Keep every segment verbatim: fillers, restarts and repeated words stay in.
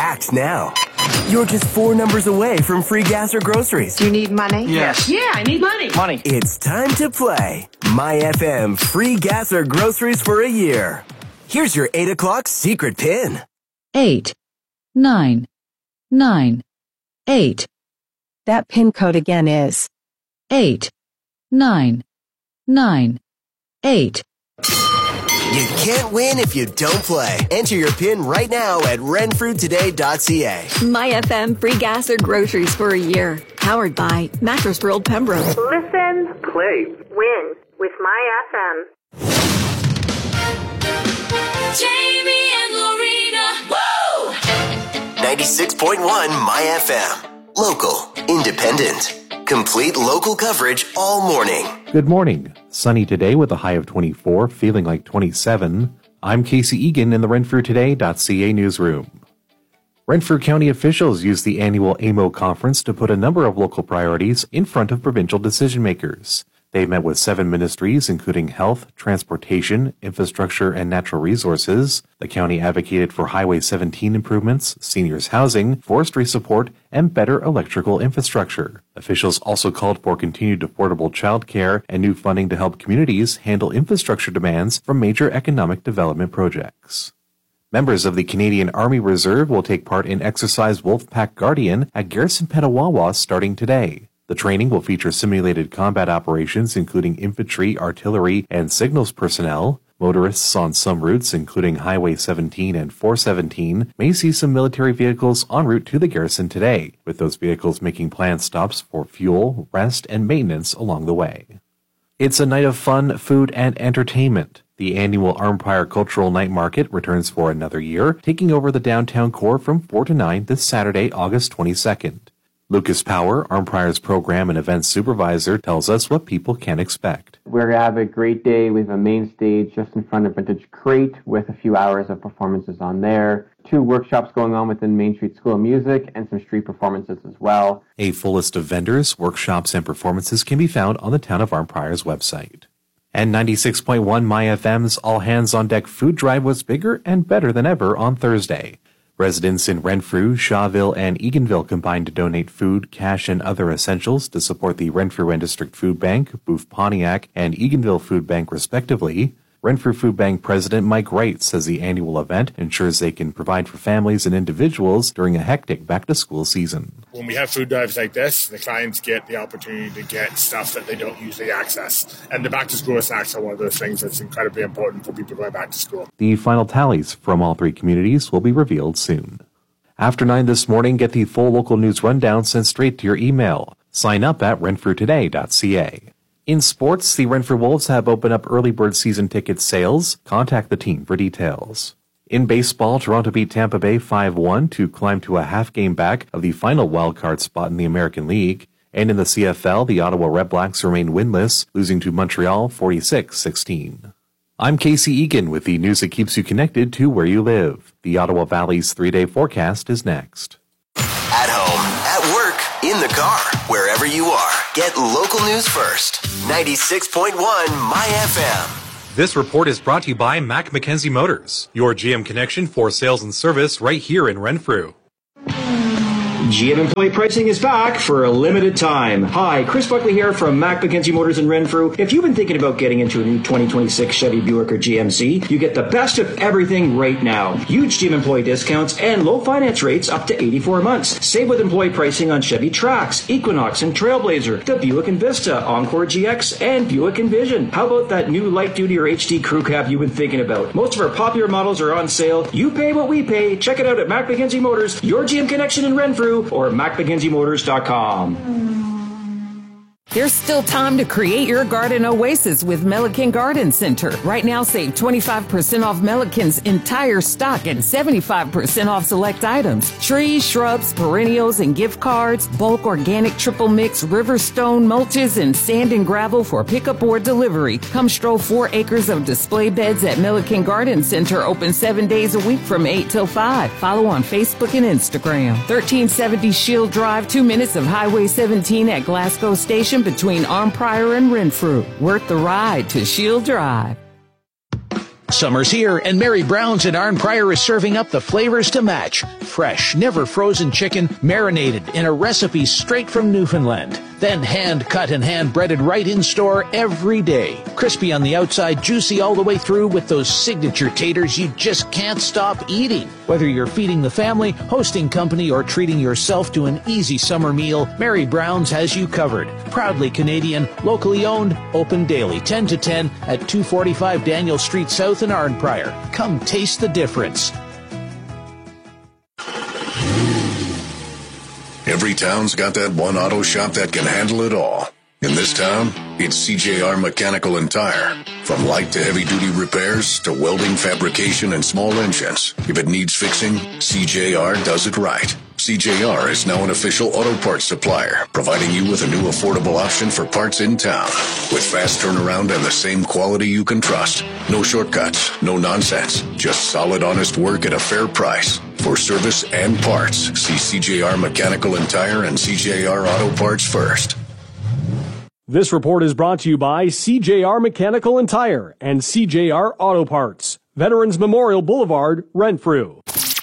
Act now. You're just four numbers away from free gas or groceries. Do you need money? Yes. Yeah, I need money. Money. It's time to play My F M free gas or groceries for a year. Here's your eight o'clock secret pin. Eight, nine, nine, eight. That pin code again is Eight, nine, nine, eight. You can't win if you don't play. Enter your pin right now at renfrew today dot c a. My F M free gas or groceries for a year. Powered by Mattress World Pembroke. Listen, play, win with My F M. Jamie and Lorena. Woo! ninety-six point one My F M. Local, independent, complete local coverage all morning. Good morning. Sunny today with a high of twenty-four, feeling like twenty-seven. I'm Casey Egan in the renfrew today dot c a newsroom. Renfrew County officials used the annual A M O conference to put a number of local priorities in front of provincial decision makers. They met with seven ministries, including health, transportation, infrastructure, and natural resources. The county advocated for Highway seventeen improvements, seniors housing, forestry support, and better electrical infrastructure. Officials also called for continued affordable child care and new funding to help communities handle infrastructure demands from major economic development projects. Members of the Canadian Army Reserve will take part in Exercise Wolfpack Guardian at Garrison Petawawa starting today. The training will feature simulated combat operations including infantry, artillery, and signals personnel. Motorists on some routes, including Highway seventeen and four seventeen, may see some military vehicles en route to the garrison today, with those vehicles making planned stops for fuel, rest, and maintenance along the way. It's a night of fun, food, and entertainment. The annual Armpire Cultural Night Market returns for another year, taking over the downtown core from four to nine this Saturday, August twenty-second. Lucas Power, Armpire's program and events supervisor, tells us what people can expect. We're going to have a great day. We have a main stage just in front of Vintage Crate with a few hours of performances on there. Two workshops going on within Main Street School of Music and some street performances as well. A full list of vendors, workshops, and performances can be found on the Town of Armpire's website. And ninety-six point one My F M's All Hands on Deck food drive was bigger and better than ever on Thursday. Residents in Renfrew, Shawville, and Eganville combined to donate food, cash, and other essentials to support the Renfrew and District Food Bank, Booth Pontiac, and Eganville Food Bank, respectively. Renfrew Food Bank President Mike Wright says the annual event ensures they can provide for families and individuals during a hectic back-to-school season. When we have food drives like this, the clients get the opportunity to get stuff that they don't usually access. And the back-to-school snacks are one of those things that's incredibly important for people going back to school. The final tallies from all three communities will be revealed soon. After nine this morning, get the full local news rundown sent straight to your email. Sign up at renfrew today dot c a. In sports, the Renfrew Wolves have opened up early bird season ticket sales. Contact the team for details. In baseball, Toronto beat Tampa Bay five one to climb to a half game back of the final wildcard spot in the American League. And in the C F L, the Ottawa Redblacks remain winless, losing to Montreal forty-six sixteen. I'm Casey Egan with the news that keeps you connected to where you live. The Ottawa Valley's three-day forecast is next. At home, at work, in the car, wherever you are, get local news first. ninety-six point one My F M. This report is brought to you by Mac McKenzie Motors, your G M connection for sales and service right here in Renfrew. G M employee pricing is back for a limited time. Hi, Chris Buckley here from Mac McKenzie Motors in Renfrew. If you've been thinking about getting into a new twenty twenty-six Chevy Buick or G M C, you get the best of everything right now. Huge G M employee discounts and low finance rates up to eighty-four months. Save with employee pricing on Chevy Trax, Equinox, and Trailblazer, the Buick Envista, Encore G X, and Buick Envision. How about that new light duty or H D crew cab you've been thinking about? Most of our popular models are on sale. You pay what we pay. Check it out at Mac McKenzie Motors, your G M connection in Renfrew, or mac mckenzie motors dot com. There's still time to create your garden oasis with Melican Garden Center. Right now, save twenty-five percent off Melican's entire stock and seventy-five percent off select items. Trees, shrubs, perennials, and gift cards, bulk organic triple mix, riverstone mulches, and sand and gravel for pickup or delivery. Come stroll four acres of display beds at Melican Garden Center, open seven days a week from eight till five. Follow on Facebook and Instagram. thirteen seventy Shield Drive, two minutes of Highway seventeen at Glasgow Station, between Armprior and Renfrew. Worth the ride to Shield Drive. Summer's here, and Mary Brown's in Arn Pryor is serving up the flavors to match. Fresh, never frozen chicken, marinated in a recipe straight from Newfoundland. Then hand-cut and hand-breaded right in store every day. Crispy on the outside, juicy all the way through with those signature taters you just can't stop eating. Whether you're feeding the family, hosting company, or treating yourself to an easy summer meal, Mary Brown's has you covered. Proudly Canadian, locally owned, open daily, ten to ten at two forty-five Daniel Street South in Arn Pryor. Come taste the difference. Every town's got that one auto shop that can handle it all. In this town, it's C J R Mechanical and Tire. From light to heavy-duty repairs to welding, fabrication, and small engines. If it needs fixing, C J R does it right. C J R is now an official auto parts supplier, providing you with a new affordable option for parts in town. With fast turnaround and the same quality you can trust. No shortcuts, no nonsense. Just solid, honest work at a fair price. For service and parts, see C J R Mechanical and Tire and C J R Auto Parts first. This report is brought to you by C J R Mechanical and Tire and C J R Auto Parts. Veterans Memorial Boulevard, Renfrew.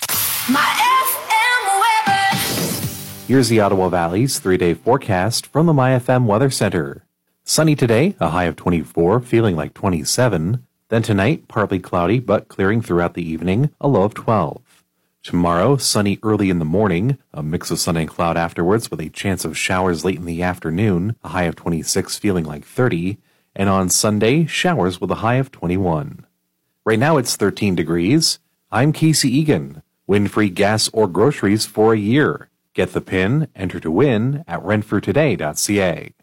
Here's the Ottawa Valley's three-day forecast from the My F M Weather Center. Sunny today, a high of twenty-four, feeling like twenty-seven. Then tonight, partly cloudy, but clearing throughout the evening, a low of twelve. Tomorrow, sunny early in the morning, a mix of sun and cloud afterwards with a chance of showers late in the afternoon, a high of twenty-six, feeling like thirty. And on Sunday, showers with a high of twenty-one. Right now it's thirteen degrees. I'm Casey Egan. Win free gas or groceries for a year. Get the pin, enter to win at renfrew today dot c a.